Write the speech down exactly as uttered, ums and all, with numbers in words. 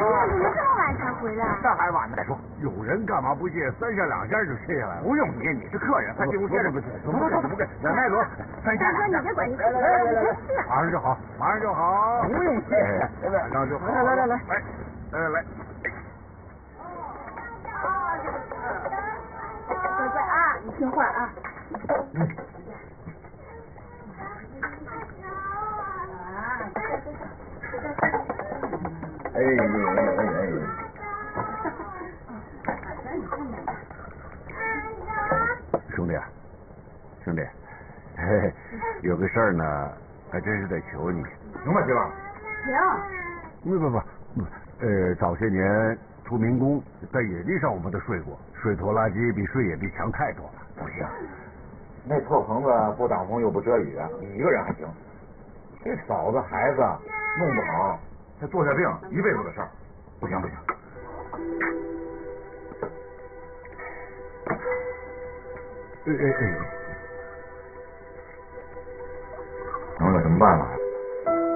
怎么这么晚才回来？ 这还晚呢？ 再说，有人干嘛不借？三下两下就借下来了。 不用借，你是客人，还进屋接着。 不不不不给，奶奶罗， 大哥，你别管，你来来来来来，马上就好，马上就好， 不用谢， 马上就好。 来来来来来来来来。 乖乖啊，你听话啊。 嗯。 哎哎哎哎！ 兄弟，兄弟，嘿嘿，有个事儿呢，还真是得求你。 行吧，媳妇。 行。 不不不，呃，早些年出民工，在野地上我们都睡过，睡拖拉机比睡野地强太多了。 不行，那破棚子不挡风又不遮雨，你一个人还行。这嫂子孩子弄不好，他坐下病一辈子的事儿。不行不行。 哎哎哎！ 能有什么办法呀？